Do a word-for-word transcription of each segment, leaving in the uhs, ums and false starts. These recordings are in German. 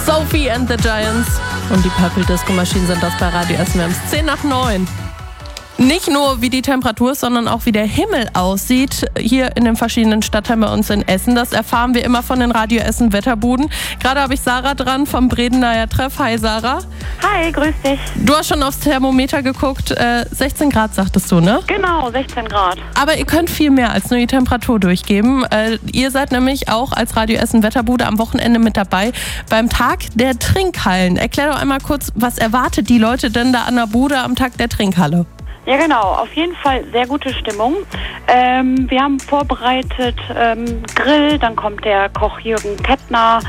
Sophie and the Giants und die Purple Disco Machine sind das bei Radio Essen. Wir haben es zehn nach neun. Nicht nur wie die Temperatur ist, sondern auch wie der Himmel aussieht hier in den verschiedenen Stadtteilen bei uns in Essen. Das erfahren wir immer von den Radio Essen Wetterbuden. Gerade habe ich Sarah dran vom Bredeneyher Treff. Hi Sarah. Hi, grüß dich. Du hast schon aufs Thermometer geguckt. Äh, sechzehn Grad sagtest du, ne? Genau, sechzehn Grad. Aber ihr könnt viel mehr als nur die Temperatur durchgeben. Äh, ihr seid nämlich auch als Radio Essen Wetterbude am Wochenende mit dabei beim Tag der Trinkhallen. Erklär doch einmal kurz, was erwartet die Leute denn da an der Bude am Tag der Trinkhalle? Ja genau, auf jeden Fall sehr gute Stimmung. Ähm, wir haben vorbereitet ähm, Grill, dann kommt der Koch Jürgen Kettner,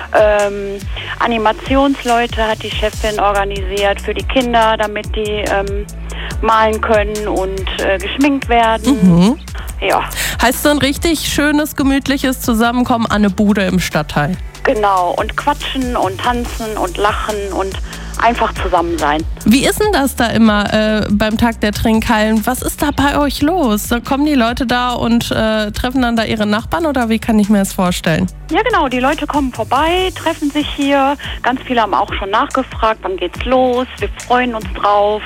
ähm, Animationsleute hat die Chefin organisiert für die Kinder, damit die ähm, malen können und äh, geschminkt werden. Mhm. Ja. Heißt so ein richtig schönes, gemütliches Zusammenkommen an eine Bude im Stadtteil. Genau, und quatschen und tanzen und lachen und einfach zusammen sein. Wie ist denn das da immer äh, beim Tag der Trinkhallen? Was ist da bei euch los? Kommen die Leute da und äh, treffen dann da ihre Nachbarn oder wie kann ich mir das vorstellen? Ja genau, die Leute kommen vorbei, treffen sich hier. Ganz viele haben auch schon nachgefragt, wann geht's los? Wir freuen uns drauf.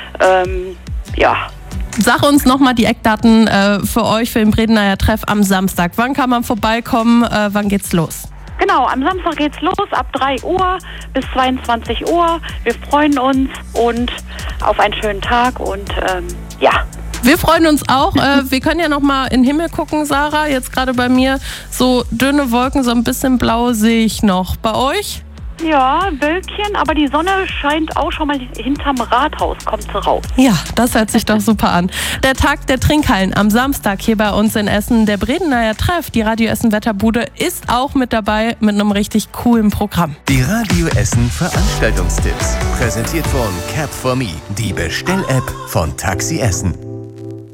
Ähm, ja. Sag uns nochmal die Eckdaten äh, für euch, für den Bredeneyher Treff am Samstag. Wann kann man vorbeikommen? Äh, wann geht's los? Genau, am Samstag geht's los, ab drei Uhr bis zweiundzwanzig Uhr. Wir freuen uns und auf einen schönen Tag und ähm, ja. Wir freuen uns auch. Äh, wir können ja noch mal in den Himmel gucken, Sarah. Jetzt gerade bei mir so dünne Wolken, so ein bisschen blau sehe ich noch. Bei euch? Ja, Wölkchen, aber die Sonne scheint auch schon mal hinterm Rathaus, kommt sie raus. Ja, das hört sich doch super an. Der Tag der Trinkhallen am Samstag hier bei uns in Essen. Der Bredeneyher Treff, die Radio Essen Wetterbude, ist auch mit dabei mit einem richtig coolen Programm. Die Radio Essen Veranstaltungstipps. Präsentiert von Cap for Me, die Bestell-App von Taxi Essen.